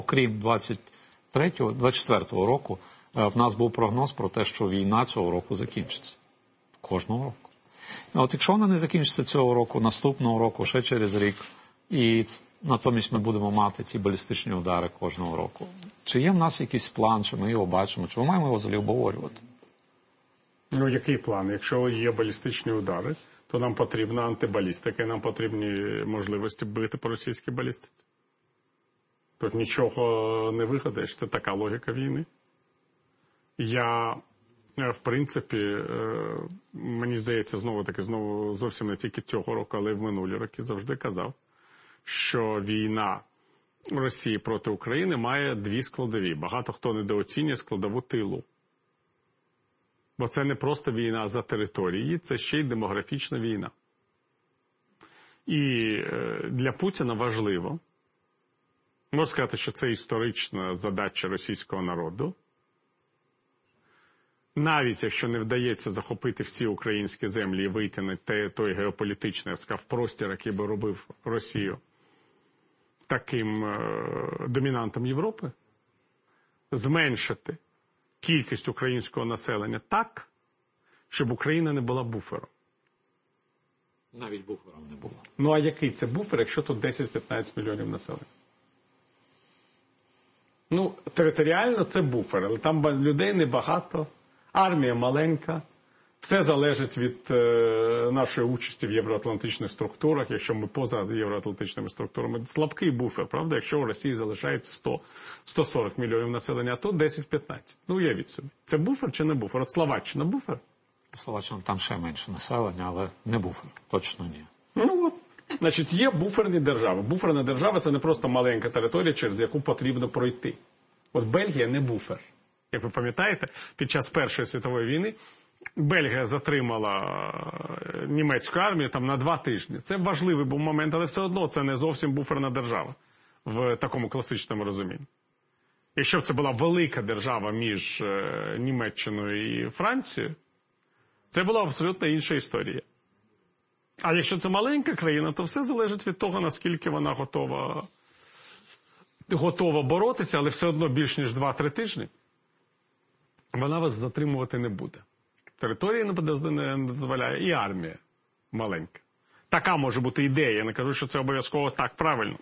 Окрім 24-го року, в нас був прогноз про те, що війна цього року закінчиться. Кожного року. От якщо вона не закінчиться цього року, наступного року, ще через рік, і натомість ми будемо мати ті балістичні удари кожного року. Чи є в нас якийсь план, чи ми його бачимо, чи ми маємо його взагалі обговорювати? Ну, який план? Якщо є балістичні удари, то нам потрібна антибалістика, і нам потрібні можливості бити по російській балістиці. Тут нічого не вигадаєш, це така логіка війни. Я, в принципі, мені здається, знову-таки, зовсім не тільки цього року, але й в минулі роки завжди казав, що війна Росії проти України має дві складові. Багато хто недооцінює складову тилу. Бо це не просто війна за території, це ще й демографічна війна. І для Путіна важливо, можна сказати, що це історична задача російського народу, навіть якщо не вдається захопити всі українські землі і вийти на той геополітичний, я б сказав, простір, який би робив Росію таким домінантом Європи, зменшити кількість українського населення так, щоб Україна не була буфером. Навіть буфером не було. Ну а який це буфер, якщо тут 10-15 мільйонів населення? Ну, територіально це буфер, але там людей небагато, армія маленька, все залежить від нашої участі в євроатлантичних структурах, якщо ми поза євроатлантичними структурами. Слабкий буфер, правда, якщо у Росії залишається 100-140 мільйонів населення, а тут 10-15. Ну, уявіть собі. Це буфер чи не буфер? От Словаччина буфер? Словаччина там ще менше населення, але не буфер. Точно ні. Ну от. Значить, є буферні держави. Буферна держава – це не просто маленька територія, через яку потрібно пройти. От Бельгія не буфер. Як ви пам'ятаєте, під час Першої світової війни Бельгія затримала німецьку армію там на 2 тижні. Це важливий був момент, але все одно це не зовсім буферна держава в такому класичному розумінні. Якщо б це була велика держава між Німеччиною і Францією, це була абсолютно інша історія. А якщо це маленька країна, то все залежить від того, наскільки вона готова боротися, але все одно більш ніж 2-3 тижні вона вас затримувати не буде. Територія не дозволяє, і армія маленька. Така може бути ідея, я не кажу, що це обов'язково так правильно.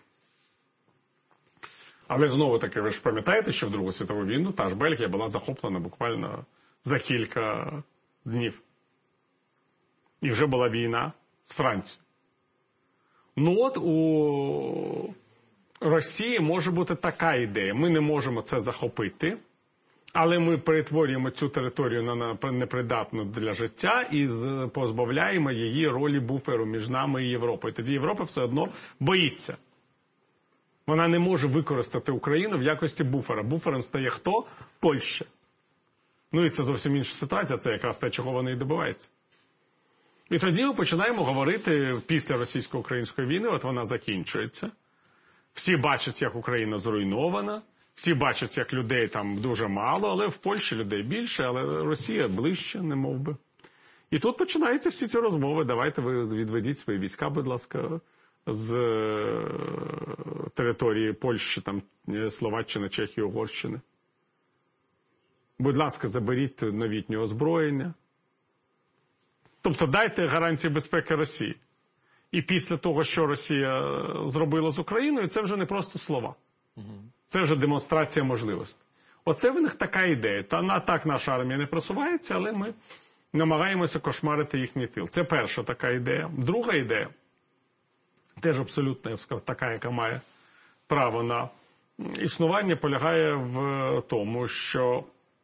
Але знову-таки, ви ж пам'ятаєте, що в Другу світову війну та ж Бельгія була захоплена буквально за кілька днів. І вже була війна з Францією. Ну от у Росії може бути така ідея. Ми не можемо це захопити, але ми перетворюємо цю територію на непридатну для життя і позбавляємо її ролі буферу між нами і Європою. Тоді Європа все одно боїться. Вона не може використати Україну в якості буфера. Буфером стає хто? Польща. Ну і це зовсім інша ситуація, це якраз те, чого вони і добиваються. І тоді ми починаємо говорити після російсько-української війни, от вона закінчується. Всі бачать, як Україна зруйнована, всі бачать, як людей там дуже мало, але в Польщі людей більше, але Росія ближче, не мов би. І тут починаються всі ці розмови. Давайте ви відведіть свої війська, будь ласка, з території Польщі, там, Словаччини, Чехії, Угорщини. Будь ласка, заберіть новітнє озброєння. Тобто дайте гарантії безпеки Росії. І після того, що Росія зробила з Україною, це вже не просто слова. Це вже демонстрація можливостей. Оце в них така ідея. Так наша армія не просувається, але ми намагаємося кошмарити їхній тил. Це перша така ідея. Друга ідея, теж абсолютно, я б сказав, така, яка має право на існування, полягає в тому, що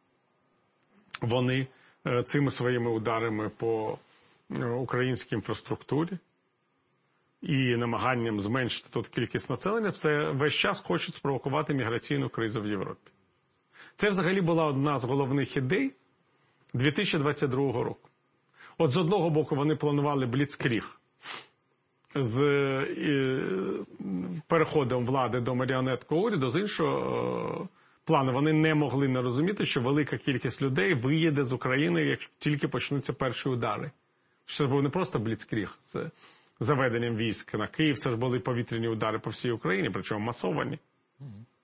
вони цими своїми ударами по українській інфраструктурі і намаганням зменшити тут кількість населення, все весь час хочуть спровокувати міграційну кризу в Європі. Це взагалі була одна з головних ідей 2022 року. От з одного боку вони планували бліцкріг з переходом влади до маріонеткового уряду, з іншого плану вони не могли не розуміти, що велика кількість людей виїде з України, як тільки почнуться перші удари. Це був не просто бліцкріг з заведенням військ на Київ, це ж були повітряні удари по всій Україні, причому масовані.